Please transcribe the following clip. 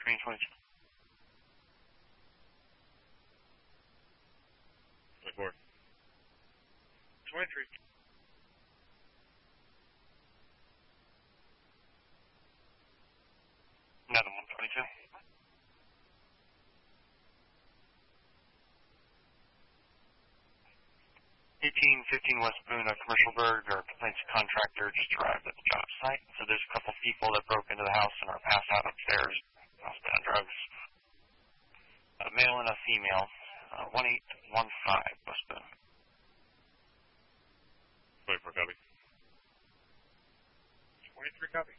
screen 22. 24. 23. Another 122. 1815 West Boone, Commercialburg. Our complaints contractor just arrived at the job site. So there's a couple people that broke into the house and are passed out upstairs, passed on drugs. A male and a female, 1815 West Boone. 24 copy. 23 copy.